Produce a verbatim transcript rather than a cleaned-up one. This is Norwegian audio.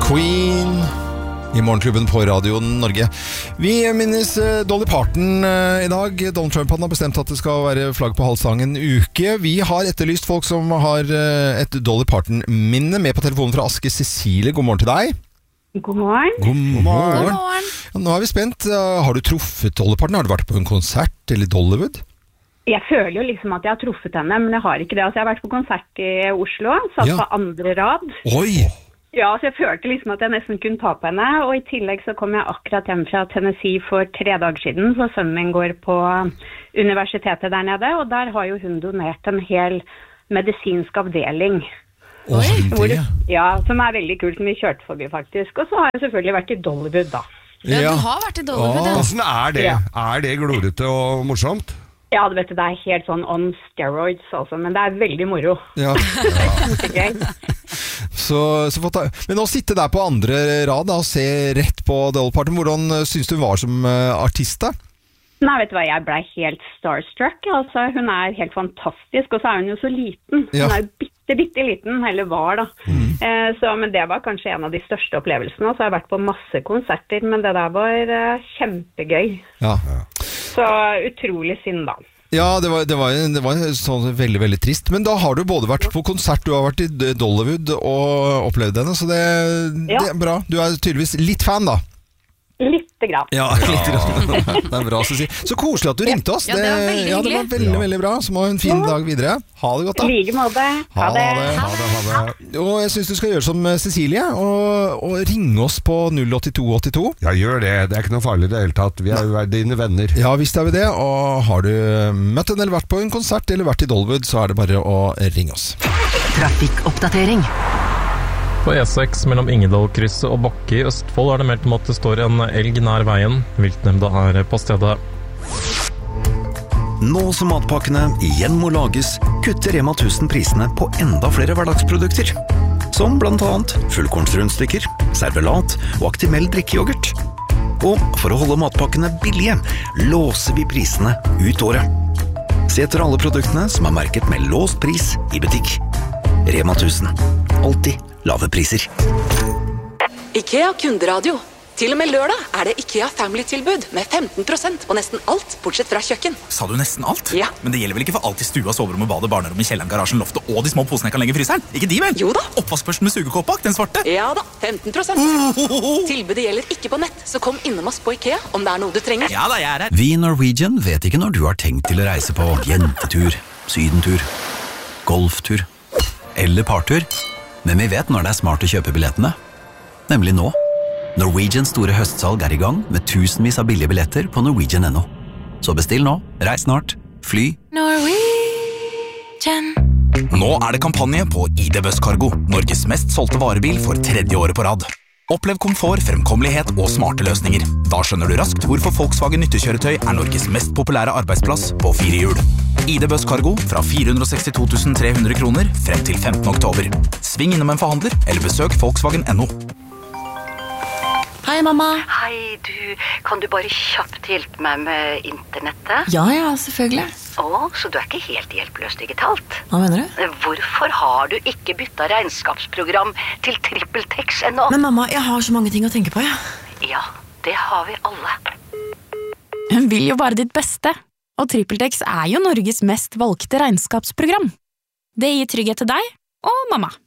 Queen i Morgenklubben på Radio Norge. Vi minnes Dolly Parton i dag. Donald Trump har bestemt at det skal være flagg på halvsang en uke. Vi har etterlyst folk som har et Dolly Parton-minne. Med på telefonen fra Aske Cecilie. God morgen til deg. God morgen. God morgen. God morgen. Ja, nå er vi spent. Har du truffet Dolly Parton? Har du vært på en konsert eller Dollywood? Jeg føler jo liksom at jeg har truffet henne, men jeg har ikke det. Altså, jeg har vært på konsert i Oslo, satt Ja. på andre rad. Oi! Ja, så jeg følte liksom at jeg nesten kunne ta på henne, og i tillegg så kom jeg akkurat hjem fra Tennessee for tre dager siden, så sønnen min går på universitetet der nede, og der har jo hun donert en hel medisinsk avdeling. Oi, Hvor, det. ja, som er veldig kult, som vi kjørte forbi faktisk. Og så har jeg selvfølgelig vært i Dollywood da. Ja, Ja. du har vært i Dollywood, ja. Hvordan er det? Ja. Er det glorete og morsomt? Ja, du vet, det er helt sånn on steroids altså, men det er veldig moro. Ja. Kjempegøy. Så, så fått, men å sitte der på andre rad da, og se rett på Dolly Parton, hvordan synes du hun var som uh, artist da? Nei, vet du hva, jeg ble helt starstruck. Altså, hun er helt fantastisk, og så er hun jo så liten. Hun Ja. er jo bitte, bitte liten, eller var da. Mm. Eh, så, men det var kanskje en av de største opplevelsene. Så jeg har vært på masse konserter, men det der var uh, kjempegøy. Ja. Så utrolig synd da. Ja, det var, det var, det var sånn veldig, veldig trist. Men da har du både vært på konsert, du har vært i Dollywood og opplevd henne, så det, Ja. det er bra. Du er tydeligvis litt fan da. Lite grann. Ja, litt grann. Det er bra å si. Så koselig at du ringte oss. Ja, det var veldig ja, det var hyggelig. veldig, veldig bra. Så må ha en fin dag videre. Ha det godt da. I like måte. Ha det. Ha det, ha det. Og jeg synes du skal gjøre som Cecilie, og, og ringe oss på null åtte to åtte to. Ja, gjør det. Det er ikke noe farlig i det hele tatt. Vi er jo dine venner. Ja, visst er vi det. Og har du møtt en eller vært på en konsert eller vært i Dollywood, så er det bare å ringe oss. Trafikkoppdatering. På E seks mellom Ingedalkrysset og Bakke i Østfold er det meldt om at det står en elg nær veien. Viltnemnda er på stedet. Nå som matpakkene igjen må lages, kutter Rema tusen prisene på enda flere hverdagsprodukter. Som blant annet fullkornsrundstykker, servelat og Actimel drikkeyoghurt. Og for å holde matpakkene billige, låser vi prisene ut året. Se etter alle produktene som er merket med låst pris i butikk. Rema tusen. Alltid lave priser. IKEA kunderadio. Til og med lørdag er det IKEA Family-tilbud med femten prosent på nesten alt, bortsett fra kjøkken. Sa du nesten alt? Ja. Men det gjelder vel ikke for alt i stua, soverommet, badet, barnerommet, kjelleren, garasjen, loftet og de små posene jeg kan legge i fryseren? Ikke de vel? Jo da. Oppvaskbørsten med sugekåp bak, den svarte? Ja da, femten prosent. Tilbudet gjelder ikke på nett, så kom innom oss på IKEA om det er noe du trenger. Ja da, jeg er her. Vi i Norwegian vet ikke når du har tenkt til å reise på jentetur, sydentur, golftur eller partur. Men vi vet når det er smart å kjøpe billettene. Nemlig nå. Norwegians store høstsalg er i gang med tusenvis av billige billetter på norwegian punktum no. Så bestill nå, reis snart, fly. Norwegian. Nå er det kampanje på I D Buss Cargo, Norges mest solgte varebil for tredje året på rad. Opplev komfort, fremkommelighet og smarte løsninger. Da skjønner du raskt hvorfor Volkswagen nyttekjøretøy er Norges mest populære arbeidsplass på fire hjul. I D Buss Cargo fra fire hundre og sekstito tusen tre hundre kroner frem til femtende oktober. Sving innom en forhandler eller besøk Volkswagen punktum no. Hei, mamma. Hei, du, kan du bare kjapt hjelpe meg med internettet? Ja, ja, selvfølgelig. Å, så du er ikke helt hjelpeløs digitalt? Hva mener du? Hvorfor har du ikke byttet regnskapsprogram til TrippelTex ennå? Men mamma, jeg har så mange ting å tenke på, ja. Ja, det har vi alle. Hun vil jo bare ditt beste. Og TrippelTex er jo Norges mest valgte regnskapsprogram. Det gir trygghet til deg og mamma.